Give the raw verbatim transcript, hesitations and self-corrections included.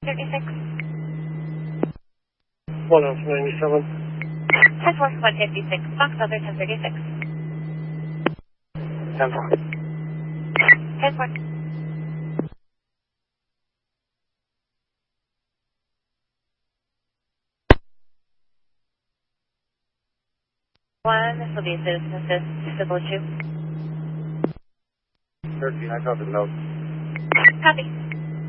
thirty-six. one off ninety-seven. ten four, one fifty-six. Fox Other ten thirty-six. ten four. ten four. One, this will be a citizen assist, civil two. thirteen, I copy the note. Copy.